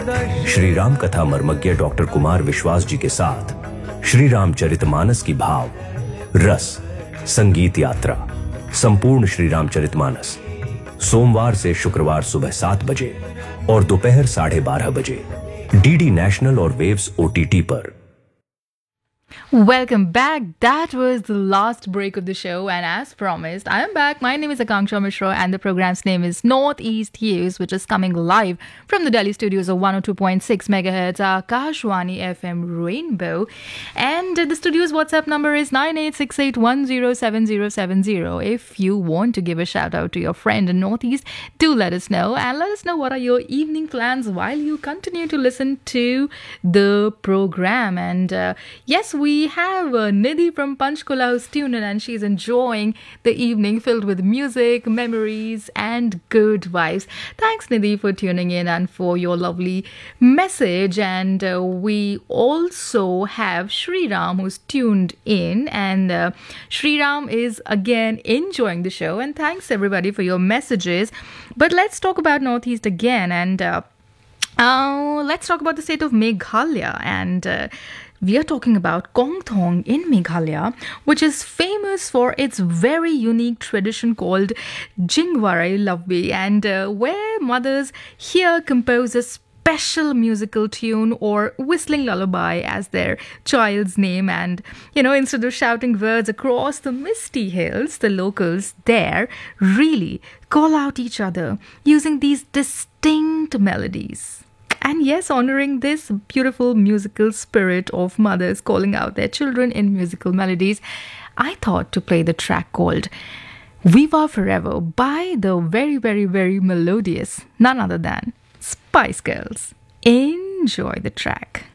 श्री राम कथा मर्मज्ञ डॉक्टर कुमार विश्वास जी के साथ श्री रामचरितमानस की भाव, रस, संगीत यात्रा, संपूर्ण श्री रामचरितमानस, सोमवार से शुक्रवार सुबह 7 बजे और दोपहर 12:30 बजे डीडी नेशनल और वेव्स OTT पर। Welcome back. That was the last break of the show, and as promised, I am back. My name is Akanksha Mishra, and the program's name is Northeast Hues, which is coming live from the Delhi studios of 102.6 megahertz Akashwani FM Rainbow. And the studio's WhatsApp number is 9868107070. If you want to give a shout out to your friend in Northeast, do let us know, and let us know what are your evening plans while you continue to listen to the program. And yes, we have Nidhi from Panchkula who's tuned in, and she's enjoying the evening filled with music, memories, and good vibes. Thanks, Nidhi, for tuning in and for your lovely message. And we also have Shri Ram who's tuned in, and Shri Ram is again enjoying the show. And thanks everybody for your messages. But let's talk about Northeast again, and let's talk about the state of Meghalaya. And we are talking about Kong Thong in Meghalaya, which is famous for its very unique tradition called Jingwarai Lavbi, and where mothers here compose a special musical tune or whistling lullaby as their child's name. And, instead of shouting words across the misty hills, the locals there really call out each other using these distinct melodies. And yes, honoring this beautiful musical spirit of mothers calling out their children in musical melodies, I thought to play the track called Viva Forever by the very, very, very melodious, none other than Spice Girls. Enjoy the track.